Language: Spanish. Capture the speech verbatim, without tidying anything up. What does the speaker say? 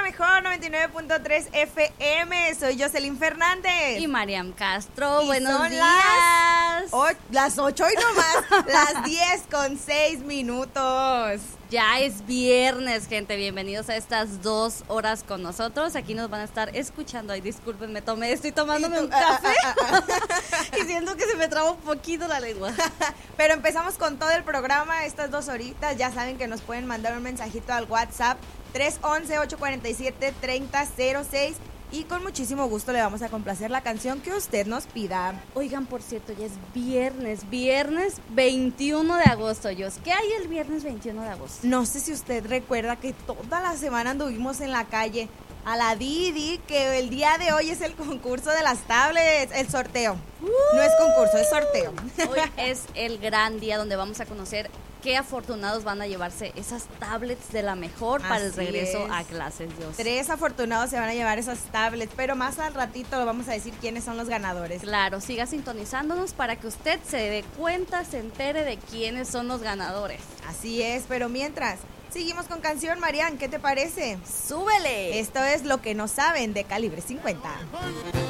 mejor noventa y nueve punto tres F M. Soy Jocelyn Fernández. Y Mariam Castro. Y Buenos son días. Las, o, las ocho y no más. Las diez con seis minutos. Ya es viernes, gente. Bienvenidos a estas dos horas con nosotros. Aquí nos van a estar escuchando. Ay, discúlpenme, tomé, estoy tomándome un café. Ah, ah, ah. Y siento que se me traba un poquito la lengua. Pero empezamos con todo el programa, estas dos horitas. Ya saben que nos pueden mandar un mensajito al WhatsApp tres once, ocho cuarenta y siete, treinta cero seis. Y con muchísimo gusto le vamos a complacer la canción que usted nos pida. Oigan, por cierto, ya es viernes, viernes veintiuno de agosto, Jos. ¿Qué hay el viernes veintiuno de agosto? No sé si usted recuerda que toda la semana anduvimos en la calle a la Didi, que el día de hoy es el concurso de las tablets, el sorteo. Uh, no es concurso, es sorteo. Hoy es el gran día donde vamos a conocer qué afortunados van a llevarse esas tablets de la mejor para Así el regreso es. a clases, Dios. Tres afortunados se van a llevar esas tablets, pero más al ratito lo vamos a decir quiénes son los ganadores. Claro, siga sintonizándonos para que usted se dé cuenta, se entere de quiénes son los ganadores. Así es, pero mientras, seguimos con canción, Marian, ¿qué te parece? ¡Súbele! Esto es Lo que no saben de Calibre cincuenta.